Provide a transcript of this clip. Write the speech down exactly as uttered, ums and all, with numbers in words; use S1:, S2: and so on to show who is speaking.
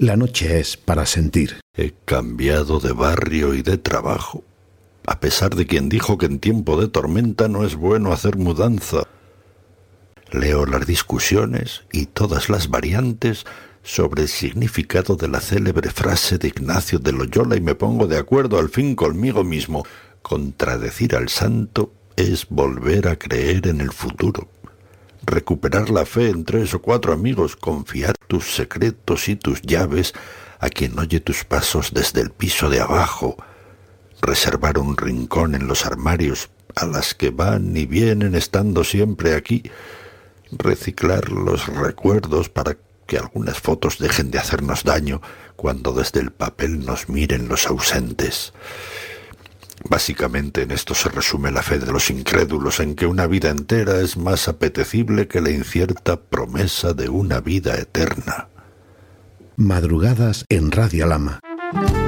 S1: La noche es para sentir.
S2: He cambiado de barrio y de trabajo, a pesar de quien dijo que en tiempo de tormenta no es bueno hacer mudanza. Leo las discusiones y todas las variantes sobre el significado de la célebre frase de Ignacio de Loyola y me pongo de acuerdo al fin conmigo mismo. Contradecir al santo es volver a creer en el futuro. Recuperar la fe en tres o cuatro amigos, confiar tus secretos y tus llaves a quien oye tus pasos desde el piso de abajo, reservar un rincón en los armarios a las que van y vienen estando siempre aquí, reciclar los recuerdos para que algunas fotos dejen de hacernos daño cuando desde el papel nos miren los ausentes. Básicamente en esto se resume la fe de los incrédulos en que una vida entera es más apetecible que la incierta promesa de una vida eterna.
S1: Madrugadas en Radio Lama.